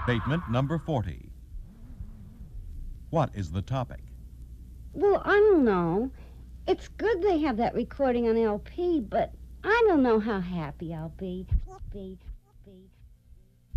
Statement number 40. What is the topic? Well, I don't know. It's good they have that recording on LP, but I don't know how happy I'll be.